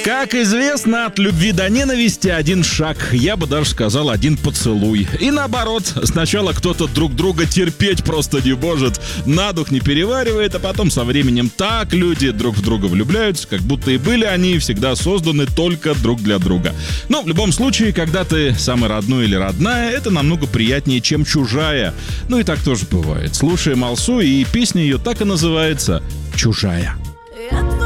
Как известно, от любви до ненависти один шаг, я бы даже сказал, один поцелуй. И наоборот, сначала кто-то друг друга терпеть просто не может, на дух не переваривает, а потом со временем так люди друг в друга влюбляются, как будто и были они всегда созданы только друг для друга. Но в любом случае, когда ты самый родной или родная, это намного приятнее, чем чужая. Ну и так тоже бывает. Слушаем Алсу, и песня ее так и называется «Чужая».